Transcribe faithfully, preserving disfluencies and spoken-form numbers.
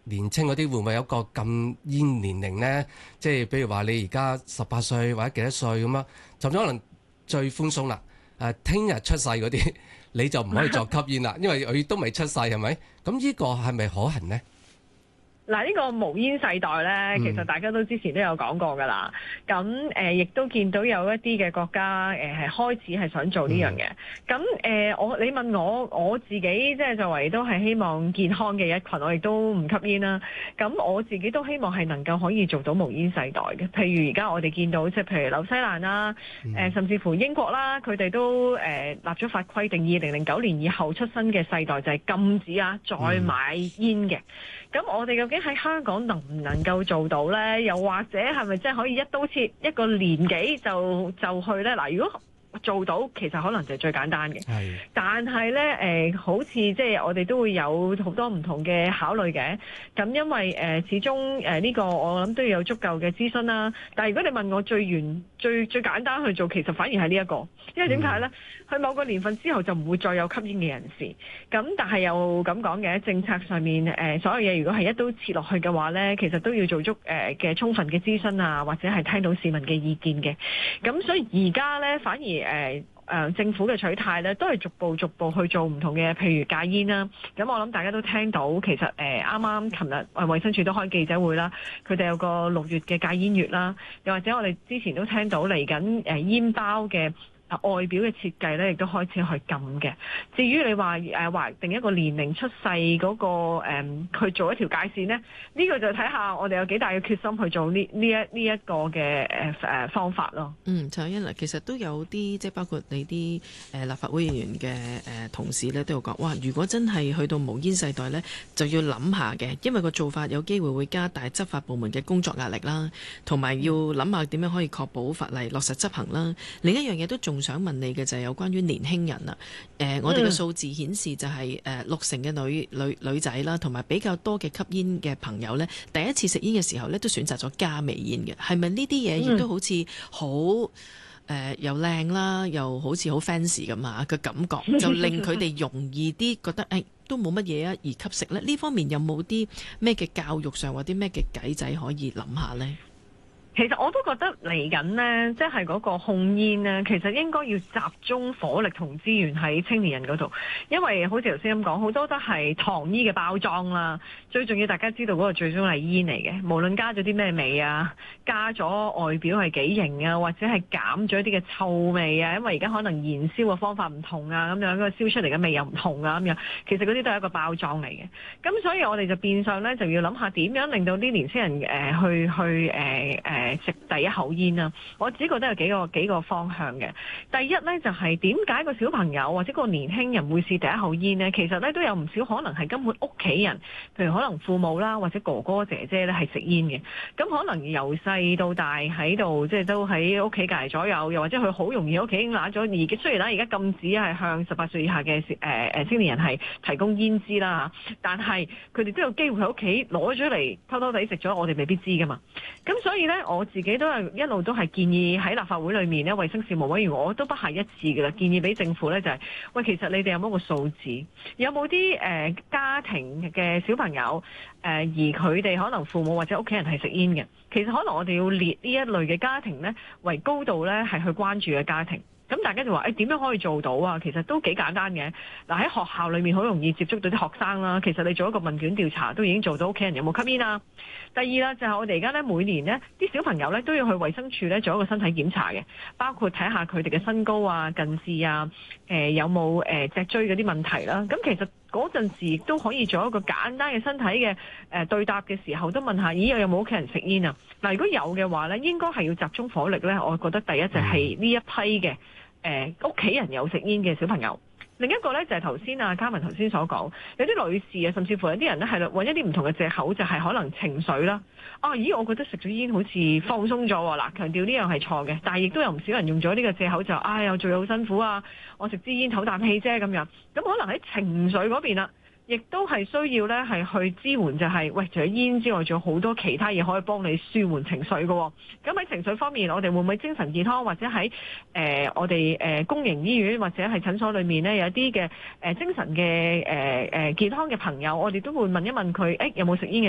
年青嗰啲會唔會有一個禁煙年齡呢？即係比如話你而家十八歲或者幾多歲咁啊，甚至可能最寬鬆啦。誒，聽日出世嗰啲你就唔可以再吸煙啦，因為佢都未出世係咪？咁呢個係咪可行呢？ 嗱，呢個無煙世代咧，其實大家都之前都有講過㗎啦。咁誒，亦、呃、都見到有一啲嘅國家誒係、呃、開始係想做呢樣嘢。咁誒、呃，我你問我我自己即係作為都係希望健康嘅一群，我亦都唔吸煙啦。咁我自己都希望係能夠可以做到無煙世代嘅。譬如而家我哋見到即係譬如紐西蘭啦，誒、呃、甚至乎英國啦，佢哋都誒、呃、立咗法規定，二零零九年以後出生嘅世代就係禁止啊再買煙嘅。咁我哋究竟喺香港能唔能夠做到呢？又或者係咪真係可以一刀切一個年紀就就去呢？嗱，如果做到，其實可能就係最簡單嘅。係，但係呢，誒、呃，好似即係我哋都會有好多唔同嘅考慮嘅。咁因為誒、呃，始終誒呢、呃這個我諗都要有足夠嘅諮詢啦。但係如果你問我最原最最簡單去做，其實反而係呢一個，因為點解呢？去、嗯、某個年份之後就唔會再有吸煙嘅人士。咁但係又咁講嘅，政策上面誒、呃、所有嘢如果係一刀切落去嘅話呢，其實都要做足誒嘅、呃、充分嘅諮詢啊，或者係聽到市民嘅意見嘅。咁所以而家呢，反而誒誒、呃呃、政府嘅取態呢，都係逐步逐步去做唔同嘅，譬如戒煙啦。咁我諗大家都聽到，其實誒啱啱琴日誒衛生署都開記者會啦，佢哋有個六月嘅戒煙月啦，又或者我哋之前都聽到嚟緊誒煙包嘅外表嘅設計咧，亦都開始去禁嘅。至於你話誒劃定一個年齡出世嗰、那個誒、嗯，去做一條界線呢，呢、這個就睇下我哋有幾大嘅決心去做呢呢一呢一,一個嘅誒誒方法咯。 嗯，陳凱欣，其實都有啲即係包括你啲誒立法會議員嘅誒同事咧，都有講哇，如果真係去到無煙世代呢，就要諗下嘅，因為個做法有機會會加大執法部門嘅工作壓力啦，同埋要諗下點樣可以確保法例落實執行啦。另一樣嘢都仲想問你嘅就係有關於年輕人啦。誒、呃，我哋嘅數字顯示就係、是、誒、呃、六成嘅女女女仔啦，同埋比較多嘅吸煙嘅朋友呢，第一次食煙嘅時候呢，都選擇咗加味煙嘅。係咪呢啲嘢亦都好似好誒又靚啦，又好似好 fancy 咁啊嘅感覺，就令佢哋容易啲覺得誒、哎、都冇乜嘢啊而吸食呢？呢方面有冇啲咩嘅教育上或者咩嘅計仔可以諗下呢？ 其實我都覺得嚟緊呢，即係嗰個控煙呢，其實應該要集中火力同資源喺青年人嗰度，因為好似頭先咁講，好多都係糖衣嘅包裝啦。最重要大家知道嗰個最終係煙嚟嘅，無論加咗啲咩味啊，加咗外表係幾型啊，或者係減咗一啲嘅臭味啊，因為而家可能燃燒嘅方法唔同啊，咁樣嗰個燒出嚟嘅味又唔同啊，咁樣其實嗰啲都係一個包裝嚟嘅。咁所以我哋就變相呢，就要諗下點樣令到啲年輕人誒、呃、去去誒誒。呃呃食第一口煙啊，我自己覺得有幾個幾個方向嘅。第一呢，就係點解個小朋友或者個年輕人會試第一口煙呢？其實呢，都有唔少可能係根本屋企人，譬如可能父母啦或者哥哥姐姐呢係食煙嘅。咁可能由細到大喺度，即係都喺屋企隔離左右，又或者佢好容易屋企已經攞咗。而雖然咧而家禁止係向十八歲以下嘅誒誒青年人係提供煙支啦，但係佢哋都有機會喺屋企攞咗嚟偷偷地食咗，我哋未必知噶嘛。咁所以呢，我自己都係一路都係建議喺立法會裏面呢，衛生事務委員我都不下一次嘅啦，建議俾政府呢，就係、是、喂，其實你哋有冇個數字，有冇啲誒家庭嘅小朋友誒、呃，而佢哋可能父母或者屋企人係食煙嘅，其實可能我哋要列呢一類嘅家庭呢，為高度呢係去關注嘅家庭。咁大家就話誒點樣可以做到啊？其實都幾簡單嘅。嗱，喺學校裏面好容易接觸到啲學生啦。其實你做一個問卷調查都已經做到屋企人有冇吸煙啊。第二啦，就係我哋而家咧每年呢啲小朋友咧都要去衛生署咧做一個身體檢查嘅，包括睇下佢哋嘅身高啊、近視啊、呃、有冇誒脊椎嗰啲問題啦。咁其實嗰陣時亦都可以做一個簡單嘅身體嘅誒對答嘅時候，都問下咦有冇屋企人食煙啊？嗱，如果有嘅話咧，應該係要集中火力咧。我覺得第一就係呢一批嘅誒屋企人有食煙嘅小朋友。另一個咧就係頭先啊嘉文頭先所講，有啲女士啊，甚至乎有啲人咧係揾一啲唔同嘅藉口，就係可能情緒啦。啊，咦，我覺得食咗煙好似放鬆咗喎。嗱，強調呢樣係錯嘅，但係亦都有唔少人用咗呢個藉口就，唉、哎，我做嘢好辛苦啊，我食支煙唞啖氣啫咁樣。咁可能喺情緒嗰邊啦。亦都係需要咧，係去支援、就是，就係喂，除咗煙之外，仲有好多其他嘢可以幫你舒緩情緒嘅、哦。咁喺情緒方面，我哋會唔會精神健康，或者喺誒、呃、我哋誒、呃、公營醫院或者係診所裏面咧，有啲嘅誒精神嘅誒誒健康嘅朋友，我哋都會問一問佢，誒、欸、有冇食煙嘅？